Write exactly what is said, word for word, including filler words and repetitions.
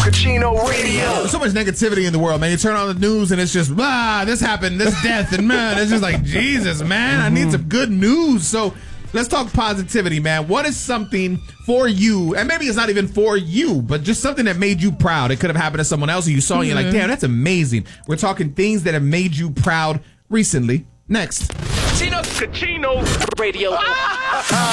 Kachino Radio. There's so much negativity in the world, man. You turn on the news and it's just, ah, this happened, this death, and man, it's just like, Jesus, man, I need some good news. So let's talk positivity, man. What is something for you, and maybe it's not even for you, but just something that made you proud? It could have happened to someone else and you saw and you're like, damn, that's amazing. We're talking things that have made you proud recently. Next. Kachino Radio.